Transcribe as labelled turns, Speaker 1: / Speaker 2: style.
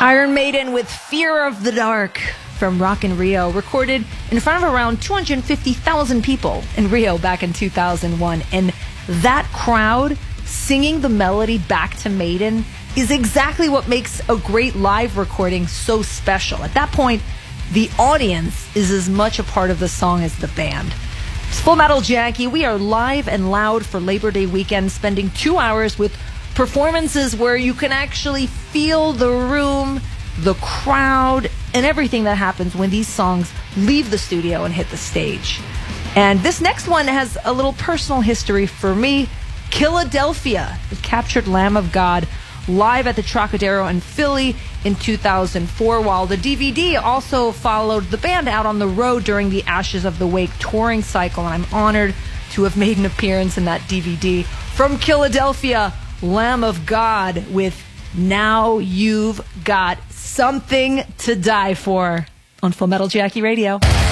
Speaker 1: Iron Maiden with Fear of the Dark from Rock in Rio, recorded in front of around 250,000 people in Rio back in 2001. And that crowd singing the melody back to Maiden is exactly what makes a great live recording so special. At that point, the audience is as much a part of the song as the band. It's Full Metal Jackie. We are live and loud for Labor Day weekend, spending 2 hours with performances where you can actually feel the room, the crowd, and everything that happens when these songs leave the studio and hit the stage. And this next one has a little personal history for me. Philadelphia. It captured Lamb of God live at the Trocadero in Philly in 2004, while the DVD also followed the band out on the road during the Ashes of the Wake touring cycle, and I'm honored to have made an appearance in that DVD. From Philadelphia, Lamb of God with Now You've Got Something to Die For on Full Metal Jackie Radio.